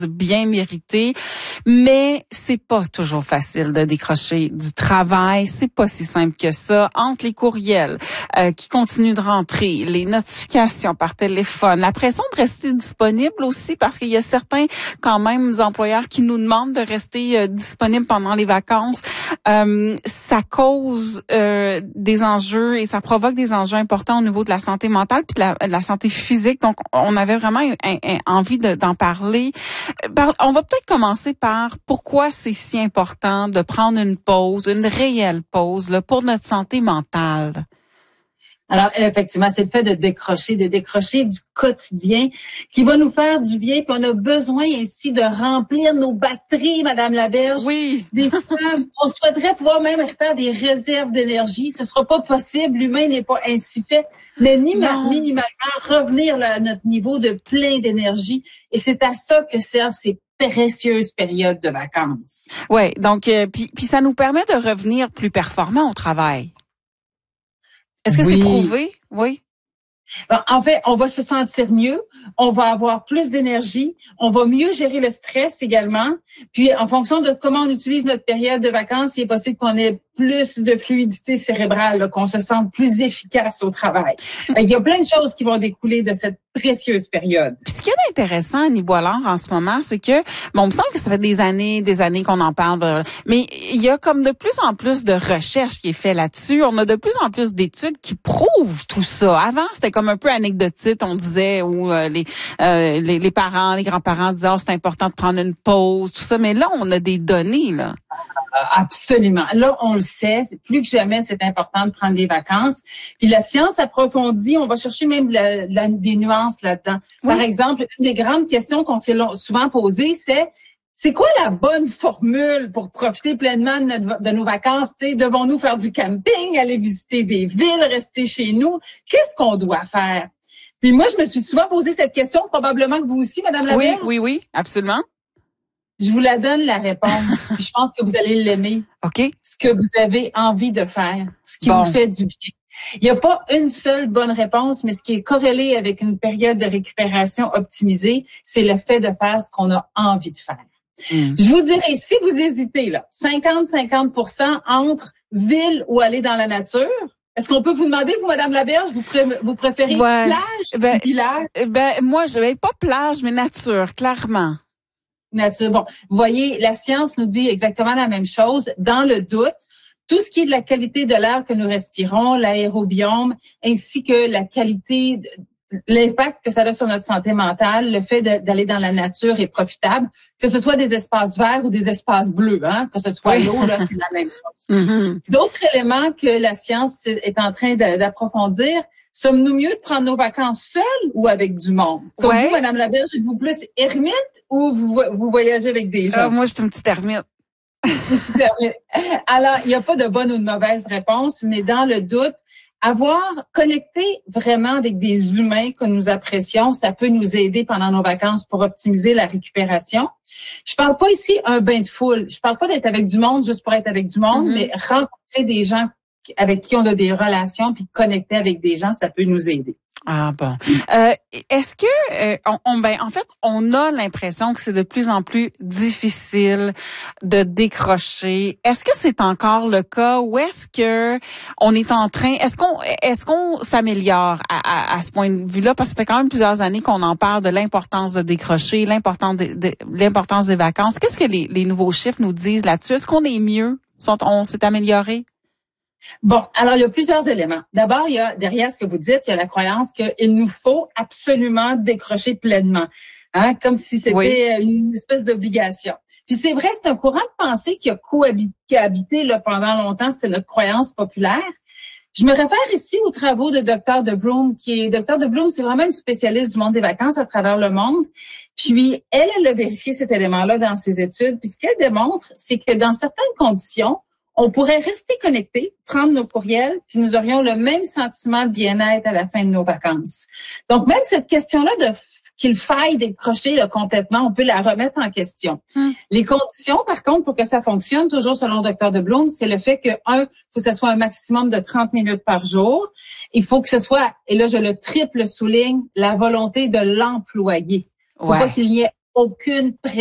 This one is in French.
bien mérité, mais c'est pas toujours facile de décrocher du travail. C'est pas si simple que ça. Entre les courriels qui continuent de rentrer, les notifications par téléphone, la pression de rester disponible aussi, parce qu'il y a certains quand même employeurs qui nous demandent de rester disponibles pendant les vacances. Ça cause des enjeux et ça provoque des enjeux importants au niveau de la santé mentale puis de la santé physique. Donc, on avait vraiment envie d'en parler. On va peut-être commencer par pourquoi c'est si important de prendre une pause, une réelle pause là, pour notre santé mentale. Alors, effectivement, c'est le fait de décrocher du quotidien qui va nous faire du bien. Puis on a besoin ainsi de remplir nos batteries, Madame Laberge. Oui. Des fois, on souhaiterait pouvoir même faire des réserves d'énergie. Ce sera pas possible. L'humain n'est pas ainsi fait. Mais minimalement, revenir là, à notre niveau de plein d'énergie. Et c'est à ça que servent ces précieuses périodes de vacances. Ouais. Donc, puis ça nous permet de revenir plus performants au travail. Est-ce que c'est prouvé? Oui. En fait, on va se sentir mieux, on va avoir plus d'énergie, on va mieux gérer le stress également. Puis, en fonction de comment on utilise notre période de vacances, il est possible qu'on ait plus de fluidité cérébrale, là, qu'on se sente plus efficace au travail. Il y a plein de choses qui vont découler de cette précieuse période. Puis ce qui est intéressant à Niboilard en ce moment, c'est que, bon, il me semble que ça fait des années qu'on en parle, mais il y a comme de plus en plus de recherches qui est fait là-dessus. On a de plus en plus d'études qui prouvent tout ça. Avant, c'était comme un peu anecdotique, on disait, où les parents, les grands-parents disaient, c'est important de prendre une pause, tout ça. Mais là, on a des données, là. Absolument. Là, on le sait, plus que jamais, c'est important de prendre des vacances. Puis la science approfondie, on va chercher même des nuances là-dedans. Oui. Par exemple, une des grandes questions qu'on s'est souvent posées, c'est quoi la bonne formule pour profiter pleinement de nos vacances? T'sais, devons-nous faire du camping, aller visiter des villes, rester chez nous? Qu'est-ce qu'on doit faire? Puis moi, je me suis souvent posé cette question, probablement que vous aussi, Madame Laberge. Oui, absolument. Je vous la donne, la réponse, puis je pense que vous allez l'aimer. OK. Ce que vous avez envie de faire, ce qui vous fait du bien. Il n'y a pas une seule bonne réponse, mais ce qui est corrélé avec une période de récupération optimisée, c'est le fait de faire ce qu'on a envie de faire. Je vous dirais, si vous hésitez, là, 50-50% entre ville ou aller dans la nature, est-ce qu'on peut vous demander, vous, Madame Laberge, vous préférez plage ou village? Moi, je vais pas plage, mais nature, clairement. Nature. Bon, vous voyez, la science nous dit exactement la même chose. Dans le doute, tout ce qui est de la qualité de l'air que nous respirons, l'aérobiome, ainsi que la qualité, l'impact que ça a sur notre santé mentale, le fait d'aller dans la nature est profitable, que ce soit des espaces verts ou des espaces bleus, hein, que ce soit l'eau, là, c'est la même chose. D'autres éléments que la science est en train d'approfondir, sommes-nous mieux de prendre nos vacances seuls ou avec du monde? Comme vous, Madame Laberge, êtes-vous plus ermite ou vous voyagez avec des gens? Moi, je suis une petite ermite. Alors, il n'y a pas de bonne ou de mauvaise réponse, mais dans le doute, avoir connecté vraiment avec des humains que nous apprécions, ça peut nous aider pendant nos vacances pour optimiser la récupération. Je parle pas ici un bain de foule. Je parle pas d'être avec du monde juste pour être avec du monde, mais rencontrer des gens avec qui on a des relations, puis connecter avec des gens, ça peut nous aider. Ah bon. Est-ce que en fait, on a l'impression que c'est de plus en plus difficile de décrocher. Est-ce que c'est encore le cas ou est-ce que on est en train, est-ce qu'on s'améliore à ce point de vue-là, parce que ça fait quand même plusieurs années qu'on en parle de l'importance de décrocher, l'importance des vacances. Qu'est-ce que les nouveaux chiffres nous disent là-dessus? Est-ce qu'on est mieux? On s'est amélioré? Bon, alors il y a plusieurs éléments. D'abord, il y a derrière ce que vous dites, il y a la croyance qu'il nous faut absolument décrocher pleinement, hein, comme si c'était une espèce d'obligation. Puis c'est vrai, c'est un courant de pensée qui a habité là, pendant longtemps, c'était notre croyance populaire. Je me réfère ici aux travaux de Dr. de Bloom, Dr. de Bloom, c'est vraiment une spécialiste du monde des vacances à travers le monde. Puis elle a vérifié cet élément-là dans ses études. Puis ce qu'elle démontre, c'est que dans certaines conditions, on pourrait rester connecté, prendre nos courriels, puis nous aurions le même sentiment de bien-être à la fin de nos vacances. Donc, même cette question-là qu'il faille décrocher là, complètement, on peut la remettre en question. Les conditions, par contre, pour que ça fonctionne, toujours selon Dr. de Bloom, c'est le fait que, faut que ce soit un maximum de 30 minutes par jour. Il faut que ce soit, et là, je le triple souligne, la volonté de l'employé. Faut pas qu'il y ait aucune